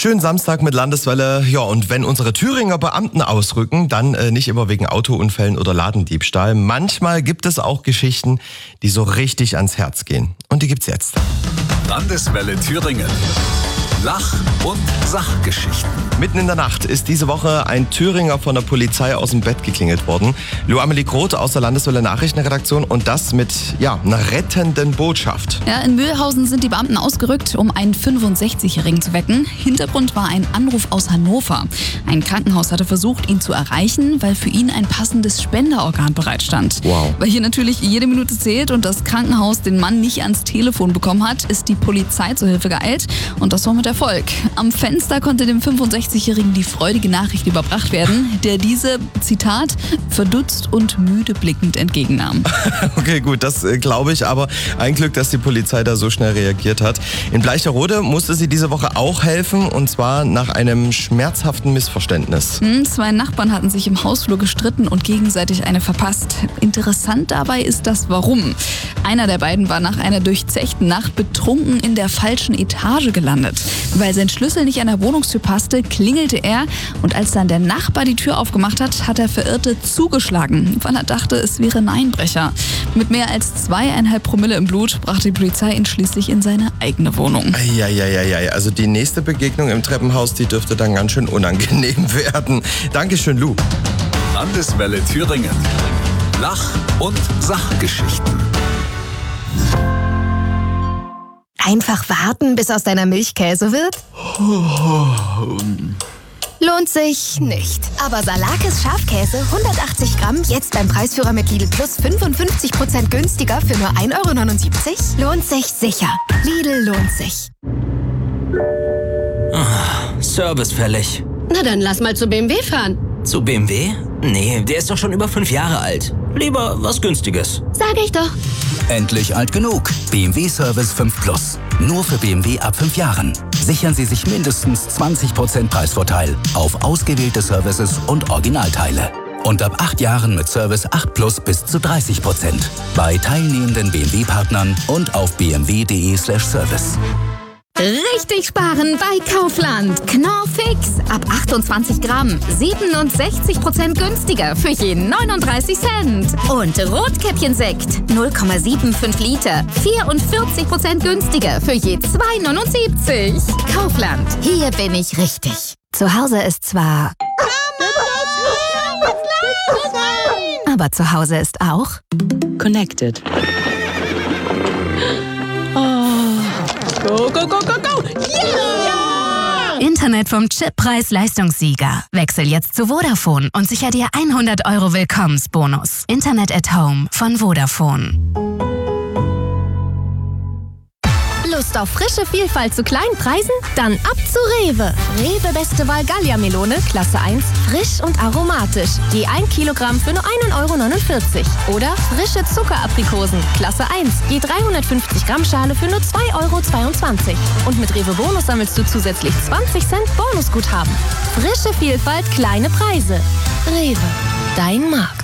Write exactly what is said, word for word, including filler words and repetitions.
Schönen Samstag mit Landeswelle. Ja, und wenn unsere Thüringer Beamten ausrücken, dann äh, nicht immer wegen Autounfällen oder Ladendiebstahl. Manchmal gibt es auch Geschichten, die so richtig ans Herz gehen. Und die gibt's jetzt. Landeswelle Thüringen. Lach- und Sachgeschichten. Mitten in der Nacht ist diese Woche ein Thüringer von der Polizei aus dem Bett geklingelt worden. Lou Amelie Groth aus der Landeswelle Nachrichtenredaktion und das mit ja, einer rettenden Botschaft. Ja, in Mühlhausen sind die Beamten ausgerückt, um einen fünfundsechzigjährigen zu wecken. Hintergrund war ein Anruf aus Hannover. Ein Krankenhaus hatte versucht, ihn zu erreichen, weil für ihn ein passendes Spenderorgan bereitstand. Wow. Weil hier natürlich jede Minute zählt und das Krankenhaus den Mann nicht ans Telefon bekommen hat, ist die Polizei zur Hilfe geeilt und das war mit Erfolg. Am Fenster konnte dem fünfundsechzigjährigen die freudige Nachricht überbracht werden, der diese, Zitat, verdutzt und müde blickend entgegennahm. Okay, gut, das äh, glaube ich, aber ein Glück, dass die Polizei da so schnell reagiert hat. In Bleicherode musste sie diese Woche auch helfen und zwar nach einem schmerzhaften Missverständnis. Hm, zwei Nachbarn hatten sich im Hausflur gestritten und gegenseitig eine verpasst. Interessant dabei ist das Warum. Einer der beiden war nach einer durchzechten Nacht betrunken in der falschen Etage gelandet. Weil sein Schlüssel nicht an der Wohnungstür passte, klingelte er und als dann der Nachbar die Tür aufgemacht hat, hat der Verirrte zugeschlagen, weil er dachte, es wäre ein Einbrecher. Mit mehr als zweieinhalb Promille im Blut brachte die Polizei ihn schließlich in seine eigene Wohnung. Eieieiei, also die nächste Begegnung im Treppenhaus, die dürfte dann ganz schön unangenehm werden. Dankeschön, Lou. Landeswelle Thüringen. Lach- und Sachgeschichten. Einfach warten, bis aus deiner Milch Käse wird? Lohnt sich nicht. Aber Salakis Schafkäse hundertachtzig Gramm jetzt beim Preisführer mit Lidl Plus fünfundfünfzig Prozent günstiger für nur ein Euro neunundsiebzig? Lohnt sich sicher. Lidl lohnt sich. Ah, Service fällig. Na dann lass mal zu B M W fahren. Zu B M W? Nee, der ist doch schon über fünf Jahre alt. Lieber was Günstiges. Sag ich doch. Endlich alt genug. B M W Service fünf Plus. Nur für B M W ab fünf Jahren. Sichern Sie sich mindestens zwanzig Prozent Preisvorteil auf ausgewählte Services und Originalteile. Und ab acht Jahren mit Service acht Plus bis zu dreißig Prozent. Bei teilnehmenden B M W-Partnern und auf b m w punkt d e slash service. Richtig sparen bei Kaufland. Knorr Fix ab achtundzwanzig Gramm. siebenundsechzig Prozent günstiger für jeden neununddreißig Cent. Und Rotkäppchensekt null Komma fünfundsiebzig Liter. vierundvierzig Prozent günstiger für je zwei neunundsiebzig. Kaufland. Hier bin ich richtig. Zu Hause ist zwar... Aber zu Hause ist auch... Connected. Go, go, go, go, go! Yeah! Internet vom Chippreis-Leistungssieger. Wechsel jetzt zu Vodafone und sicher dir hundert Euro Willkommensbonus. Internet at Home von Vodafone. Lust auf frische Vielfalt zu kleinen Preisen? Dann ab zu Rewe. Rewe Beste Wahl Gallia-Melone, Klasse eins, frisch und aromatisch. Je ein Kilogramm für nur ein Euro neunundvierzig. Oder frische Zuckeraprikosen, Klasse eins, je dreihundertfünfzig Gramm Schale für nur zwei Euro zweiundzwanzig. Und mit Rewe Bonus sammelst du zusätzlich zwanzig Cent Bonusguthaben. Frische Vielfalt, kleine Preise. Rewe, dein Markt.